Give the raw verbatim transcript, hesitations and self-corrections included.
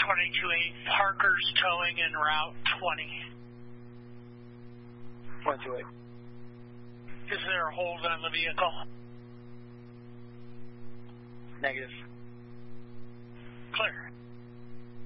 twenty-two eight, Parker's towing en route twenty. twenty-two eight. Is there a hold on the vehicle? Negative. Clear.